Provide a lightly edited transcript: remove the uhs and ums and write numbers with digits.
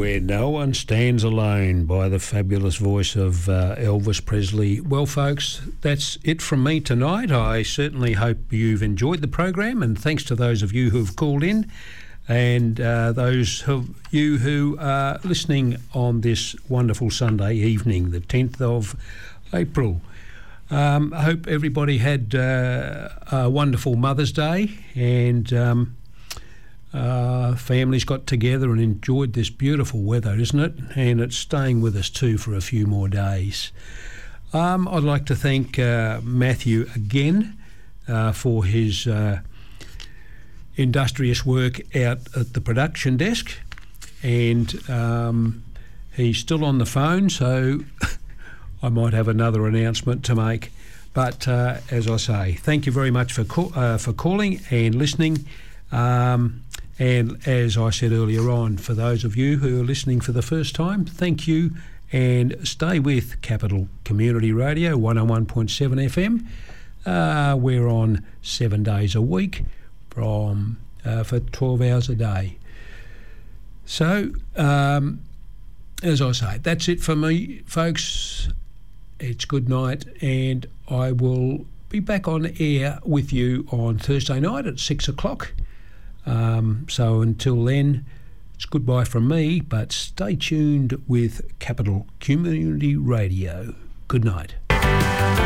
Where No One Stands Alone by the fabulous voice of Elvis Presley. Well, folks, that's it from me tonight. I certainly hope you've enjoyed the program, and thanks to those of you who've called in and those of you who are listening on this wonderful Sunday evening, the 10th of April. I hope everybody had a wonderful Mother's Day, and families got together and enjoyed this beautiful weather, isn't it? And it's staying with us too for a few more days. I'd like to thank Matthew again for his industrious work out at the production desk, and he's still on the phone, so I might have another announcement to make. But as I say, thank you very much for calling and listening. And as I said earlier on, for those of you who are listening for the first time, thank you, and stay with Capital Community Radio 101.7 FM. We're on 7 days a week for 12 hours a day. So, as I say, that's it for me, folks. It's good night, and I will be back on air with you on Thursday night at 6 o'clock. So until then, it's goodbye from me, but stay tuned with Capital Community Radio. Good night.